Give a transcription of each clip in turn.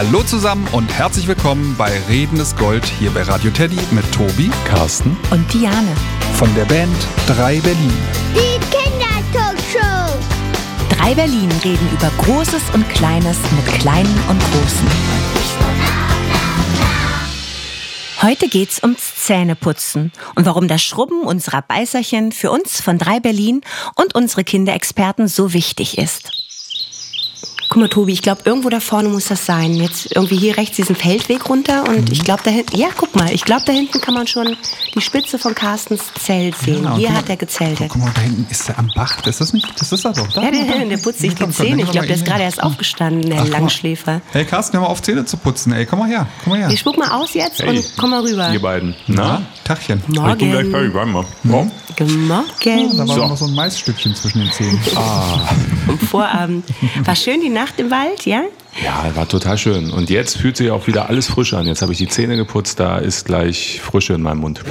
Hallo zusammen und herzlich willkommen bei Reden ist Gold hier bei Radio Teddy mit Tobi, Carsten und Diane von der Band 3 Berlin. Die Kindertalkshow. 3 Berlin reden über Großes und Kleines mit Kleinen und Großen. Heute geht's ums Zähneputzen und warum das Schrubben unserer Beißerchen für uns von 3 Berlin und unsere Kinderexperten so wichtig ist. Guck mal, Tobi, ich glaube, irgendwo da vorne muss das sein. Jetzt irgendwie hier rechts diesen Feldweg runter und ich glaube da hinten, ja, guck mal, ich glaube da hinten kann man schon die Spitze von Carstens Zelt sehen. Ja, hier hat er gezeltet. Guck mal, da hinten ist er am Bach. Das ist nicht, das ist er doch. Da, Ja, der putzt sich die Zähne. Ich glaube, der ist gerade erst aufgestanden, der Langschläfer. Hey Carsten, hör mal auf, Zähne zu putzen. Ey, komm mal her. Ich spuck mal aus jetzt und komm mal rüber. Ihr beiden. Na, Tachchen. Ich bin gleich Morgen. fertig, warte mal. Guten Da Morgen. war noch so ein Maisstückchen zwischen den Zähnen. Vorabend. War schön die Nacht im Wald, ja? Ja, war total schön. Und jetzt fühlt sich auch wieder alles frisch an. Jetzt habe ich die Zähne geputzt, da ist gleich Frische in meinem Mund.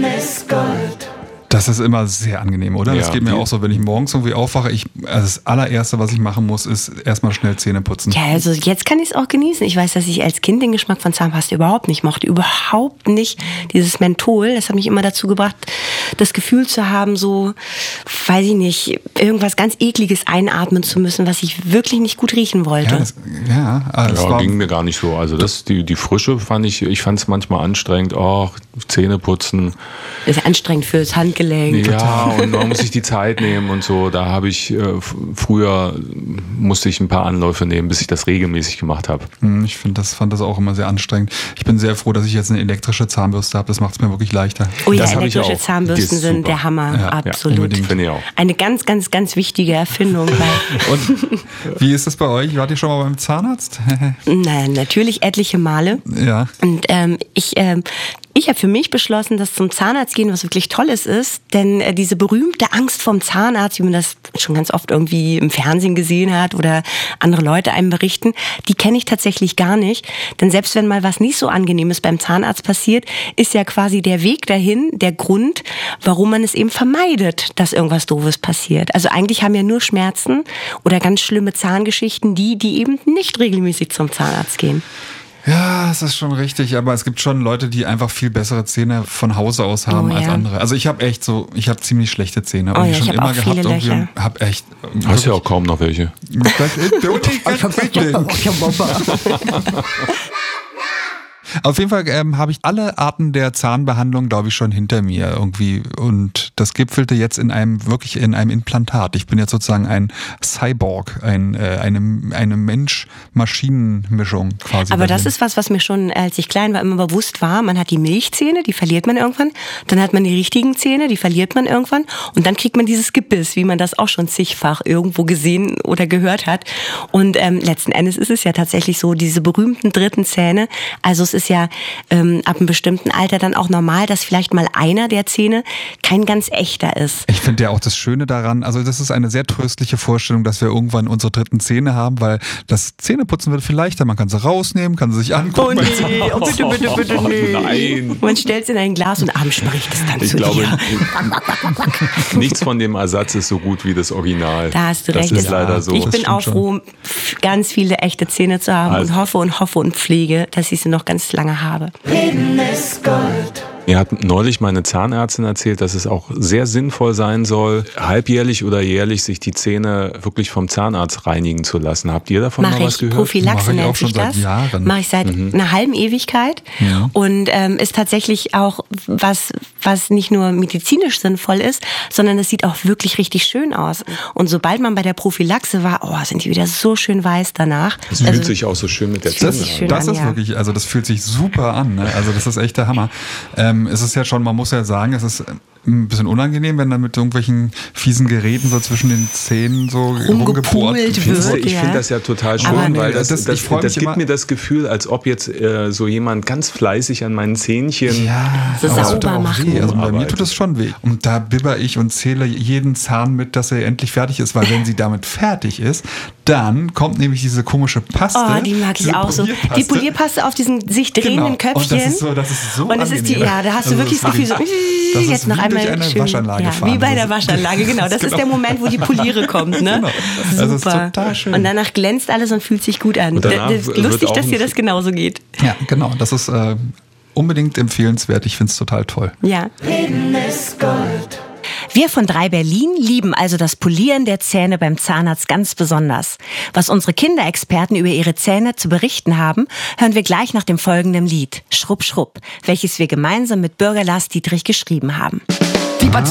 Das ist immer sehr angenehm, oder? Ja, Das geht mir auch so, wenn ich morgens irgendwie aufwache. Also das allererste, was ich machen muss, ist erstmal schnell Zähne putzen. Ja, also jetzt kann ich es auch genießen. Ich weiß, dass ich als Kind den Geschmack von Zahnpasta überhaupt nicht mochte. Überhaupt nicht dieses Menthol. Das hat mich immer dazu gebracht, das Gefühl zu haben, so, weiß ich nicht, irgendwas ganz Ekliges einatmen zu müssen, was ich wirklich nicht gut riechen wollte. Das Ja, ging mir gar nicht so. Also die Frische fand ich fand es manchmal anstrengend. Oh, Zähne putzen. Das ist anstrengend fürs Handgelenk. Ja, und man muss sich die Zeit nehmen und so. Da habe ich früher musste ich ein paar Anläufe nehmen, bis ich das regelmäßig gemacht habe. Ich fand das auch immer sehr anstrengend. Ich bin sehr froh, dass ich jetzt eine elektrische Zahnbürste habe. Das macht es mir wirklich leichter. Oh ja, Das habe ich elektrische auch. Zahnbürsten Die ist sind super. der Hammer. Ja, Absolut. unbedingt. Finde ich auch. Eine ganz, ganz, ganz wichtige Erfindung. Und wie ist das bei euch? Wart ihr schon mal beim Zahnarzt? Naja, natürlich etliche Male. Ja. Und ich habe für mich beschlossen, dass zum Zahnarzt gehen was wirklich Tolles ist, denn diese berühmte Angst vom Zahnarzt, wie man das schon ganz oft irgendwie im Fernsehen gesehen hat oder andere Leute einem berichten, die kenne ich tatsächlich gar nicht. Denn selbst wenn mal was nicht so Angenehmes beim Zahnarzt passiert, ist ja quasi der Weg dahin der Grund, warum man es eben vermeidet, dass irgendwas Doofes passiert. Also eigentlich haben ja nur Schmerzen oder ganz schlimme Zahngeschichten die eben nicht regelmäßig zum Zahnarzt gehen. Ja, es ist schon richtig, aber es gibt schon Leute, die einfach viel bessere Zähne von Hause aus haben als andere. Also ich habe ziemlich schlechte Zähne. Oh ja, ich ich schon hab immer auch gehabt viele irgendwie Löcher. und hab echt. Hast ja auch kaum noch welche. Auf jeden Fall habe ich alle Arten der Zahnbehandlung, glaube ich, schon hinter mir irgendwie. Und das gipfelte jetzt in einem Implantat. Ich bin jetzt sozusagen ein Cyborg, eine Mensch-Maschinen-Mischung quasi. Aber das ist was mir schon, als ich klein war, immer bewusst war. Man hat die Milchzähne, die verliert man irgendwann. Dann hat man die richtigen Zähne, die verliert man irgendwann. Und dann kriegt man dieses Gebiss, wie man das auch schon zigfach irgendwo gesehen oder gehört hat. Und letzten Endes ist es ja tatsächlich so, diese berühmten dritten Zähne. Also es ist ja ab einem bestimmten Alter dann auch normal, dass vielleicht mal einer der Zähne kein ganz echter ist. Ich finde ja auch das Schöne daran, also das ist eine sehr tröstliche Vorstellung, dass wir irgendwann unsere dritten Zähne haben, weil das Zähneputzen wird viel leichter. Man kann sie rausnehmen, kann sie sich angucken. Oh nee, oh, bitte, nee. Nein. Man stellt es in ein Glas und abends spricht es dann Ich zu glaube, dir. nichts von dem Ersatz ist so gut wie das Original. Da hast du das recht. ist leider so. Ich Das bin stimmt auch froh, ganz viele echte Zähne zu haben Also. und hoffe und pflege, dass ich sie noch ganz lange habe. Mir hat neulich meine Zahnärztin erzählt, dass es auch sehr sinnvoll sein soll, halbjährlich oder jährlich sich die Zähne wirklich vom Zahnarzt reinigen zu lassen. Habt ihr davon mal was gehört? Mache Prophylaxe ich auch nennt schon sich seit das. Jahren. Mache ich seit einer halben Ewigkeit. Ja. Und ist tatsächlich auch was nicht nur medizinisch sinnvoll ist, sondern es sieht auch wirklich richtig schön aus. Und sobald man bei der Prophylaxe war, sind die wieder so schön weiß danach. Das fühlt sich auch so schön mit der Zunge sich an. schön Das an, ist ja. wirklich, also das fühlt sich super an. Ne? Also das ist echt der Hammer. Es ist ja schon, man muss ja sagen, es ist ein bisschen unangenehm, wenn dann mit irgendwelchen fiesen Geräten so zwischen den Zähnen so rumgebohrt Rumgepult wird. wird. Ich Ja. finde das ja total schön, Aber weil das ich freu mich gibt immer- mir das Gefühl, als ob jetzt so jemand ganz fleißig an meinen Zähnchen. Ja, So aber es sauber tut auch machen. weh. Also bei mir Arbeit. tut es schon weh. Und da bibber ich und zähle jeden Zahn mit, dass er endlich fertig ist, weil wenn sie damit fertig ist, dann kommt nämlich diese komische Paste. Oh, die mag ich diese auch so. Die Polierpaste auf diesen sich drehenden Genau. Köpfchen. Und das ist so Und es ist angenehm. da hast du Also wirklich das das Gefühl, so, das ist jetzt noch wie einmal durch eine Waschanlage fahren. Wie bei der Waschanlage, genau. Das ist der Moment, wo die Poliere kommt, ne? Genau. Super. Also ist total schön. Und danach glänzt alles und fühlt sich gut an. Und danach Lustig, dass dir das genauso geht. Ja, genau. Das ist unbedingt empfehlenswert. Ich finde es total toll. Ja. Leben ist Gold. Wir von 3 Berlin lieben also das Polieren der Zähne beim Zahnarzt ganz besonders. Was unsere Kinderexperten über ihre Zähne zu berichten haben, hören wir gleich nach dem folgenden Lied, Schrupp, Schrupp, welches wir gemeinsam mit Bürger Lars Dietrich geschrieben haben.